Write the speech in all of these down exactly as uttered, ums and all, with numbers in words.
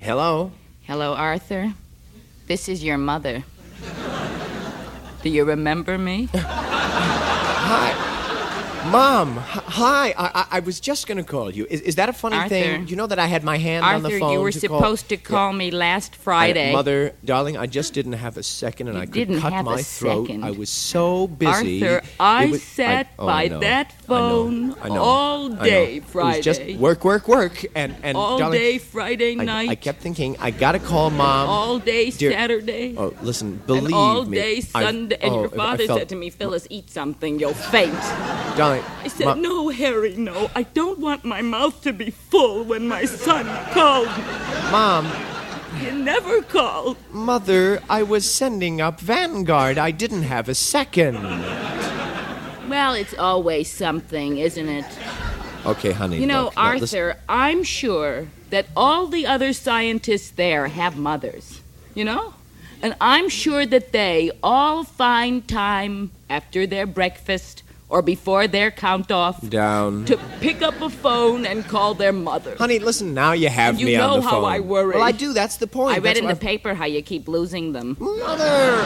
Hello? Hello, Arthur. This is your mother. Do you remember me? Hi. Mom, h- hi. I-, I I was just going to call you. Is-, is that a funny Arthur. thing? You know that I had my hand Arthur, on the phone you were to supposed call... to call Yeah. me last Friday. I, Mother, darling, I just didn't have a second, and You I could didn't cut have my a throat. second. I was so busy. Arthur, I It was- sat I- oh, by I know. that I know. phone I know. all I know. day It Friday. was just work, work, work, and and all darling, day Friday I, night. I kept thinking I gotta call Mom. all day Dear- Saturday. Oh, listen, believe and all me. day I- Sunday. And oh, your if I father felt- said to me, Phyllis, eat something, you'll faint. Darling, I said, Ma- no, Harry, no. I don't want my mouth to be full when my son called me. Mom, He never called. Mother, I was sending up Vanguard. I didn't have a second. Well, it's always something, isn't it? Okay, honey. You know, look, now, listen- Arthur, I'm sure that all the other scientists there have mothers, you know? And I'm sure that they all find time after their breakfast or before their count-off Down. to pick up a phone and call their mother. Honey, listen, now you have You me know on the how phone. I worry. Well, I do. That's the point. I read That's in the why- paper how you keep losing them. Mother!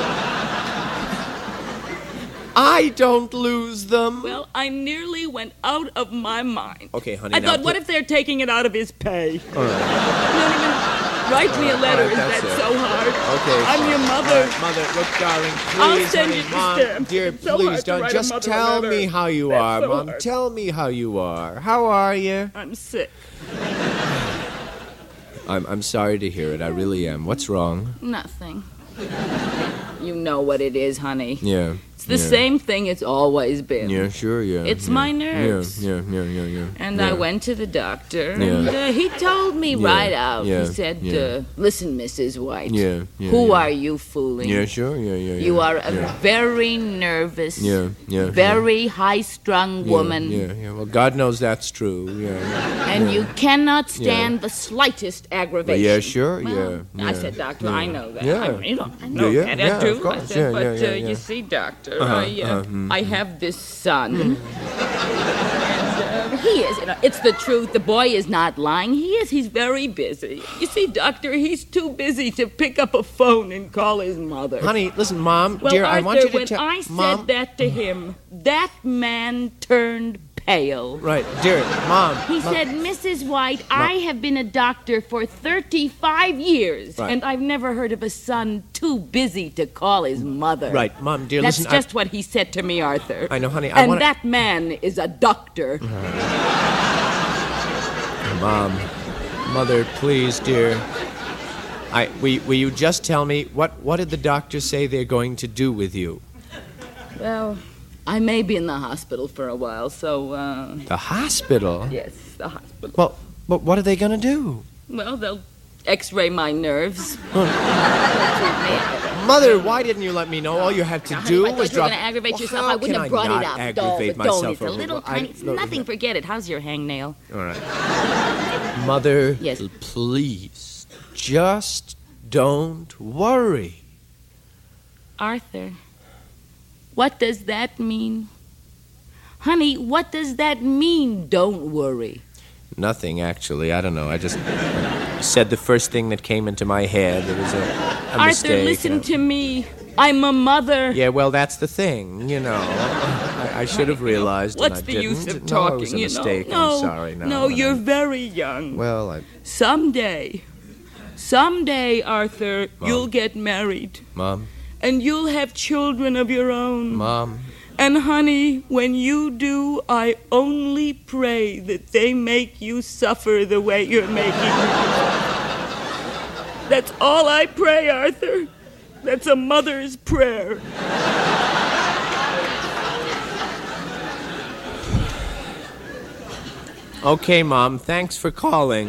I don't lose them. Well, I nearly went out of my mind. Okay, honey, I now thought, what put- if they're taking it out of his pay? All right. You don't even write me a letter. All right, Is that's that it. so hard? Okay. I'm fine. your All mother. right, Mother, look, darling, please, I'll send honey, you the Mom, stamp. dear, It's so please hard to don't. write a Just mother a tell letter. me how you That's are, so Mom. hard. Tell me how you are. How are you? I'm sick. I'm I'm sorry to hear it. I really am. What's wrong? Nothing. You know what it is, honey. Yeah. It's the same thing it's always been. Yeah, sure, yeah. It's yeah. my nerves. Yeah, yeah, yeah, yeah, yeah. And yeah. I went to the doctor, Yeah. and uh, he told me Yeah, right out. yeah, He said, yeah. uh, listen, Missus White, Yeah, yeah, who yeah. are you fooling? Yeah, sure, yeah, yeah, yeah. You are a yeah. very nervous, Yeah, yeah, very high-strung yeah, woman, Yeah, yeah. Well, God knows that's true. Yeah. yeah. and yeah. you cannot stand the slightest aggravation. yeah, sure, Well, yeah, I yeah, said, Doctor, yeah. I know that. Yeah. I, you know, I know Yeah, that. yeah, I yeah, do. of course. I said, Yeah, but yeah, yeah, uh, yeah. you see, Doctor, Uh-huh, I, uh, uh, mm. I have this son. And uh, he is, you know, it's the truth. The boy is not lying. He is. He's very busy. You see, Doctor, he's too busy to pick up a phone and call his mother. Honey, listen, Mom, Well, dear, Arthur, I want you to when tell... I said Mom, that to him, that man turned pale. Right, dear, Mom. He Mom, said, Missus White, I have been a doctor for thirty-five years, Right. and I've never heard of a son too busy to call his mother. Right, Mom, dear, That's listen, just what he said to me, Arthur. I know, honey, I And wanna- that man is a doctor. I... Mom, Mother, please, dear. I, will, will you just tell me, what, what did the doctor say they're going to do with you? Well, I may be in the hospital for a while, so, uh... The hospital? yes, the hospital. Well, but what are they going to do? Well, they'll x-ray my nerves. Mother, why didn't you let me know? All you had to Now, honey, do if I was thought you were drop... going to aggravate Well, yourself, how I wouldn't can have brought not it up. aggravate oh, but don't. myself It's a over- little I- tiny... It's look, nothing. Forget it. How's your hangnail? All right. Mother, Yes. please, just don't worry. Arthur, what does that mean? Honey, what does that mean, don't worry? Nothing, actually. I don't know. I just said the first thing that came into my head. It was a, a Arthur, mistake. listen to me. I'm a mother. Yeah, well, that's the thing, you know. I, I should have realized, What's and I the didn't. use of No, talking, it was a you mistake. know? No, I'm sorry. No, no, you're I'm- very young. Well, I... Someday, someday, Arthur, Mom. you'll get married. Mom, And you'll have children of your own. Mom, And honey, when you do, I only pray that they make you suffer the way you're making me. That's all I pray, Arthur. That's a mother's prayer. okay, Mom, thanks for calling.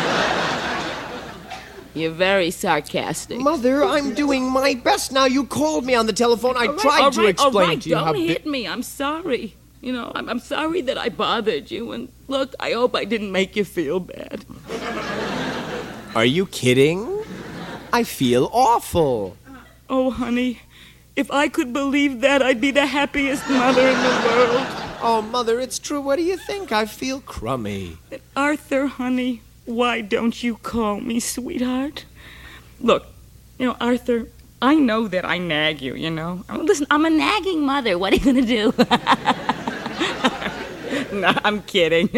You're very sarcastic. Mother, I'm doing my best now. You called me on the telephone. I All right, tried all to right, explain all right, to you don't how... bi- hit me. I'm sorry. You know, I'm, I'm sorry that I bothered you. And look, I hope I didn't make you feel bad. Are you kidding? I feel awful. Oh, honey, if I could believe that, I'd be the happiest mother in the world. Oh, Mother, it's true. What do you think? I feel crummy. Arthur, honey, why don't you call me, sweetheart? Look, you know, Arthur, I know that I nag you, you know. I mean, listen, I'm a nagging mother. What are you going to do? No, I'm kidding.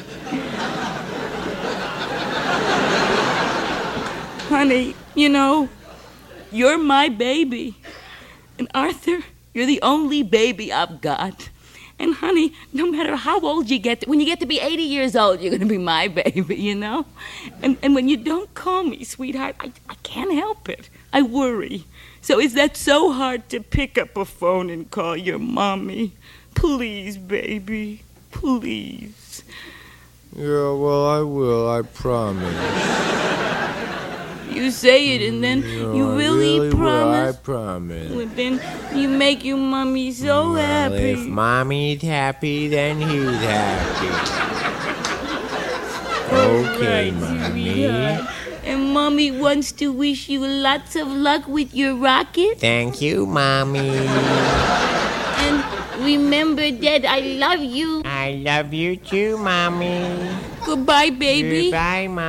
Honey, you know, you're my baby. And Arthur, you're the only baby I've got. And honey, no matter how old you get, to, when you get to be eighty years old, you're going to be my baby, you know? And and when you don't call me, sweetheart, I, I can't help it. I worry. So is that so hard to pick up a phone and call your mommy? Please, baby, please. Yeah, well, I will, I promise. You say it and then No, you I really, really promise. Will, I promise. Well, then you make your mommy so Well, happy. if Mommy's happy, then he's happy. Okay, Right, Mommy. sweetheart. And Mommy wants to wish you lots of luck with your rocket. Thank you, Mommy. And remember, Dad, I love you. I love you too, Mommy. Goodbye, baby. Goodbye, Mommy.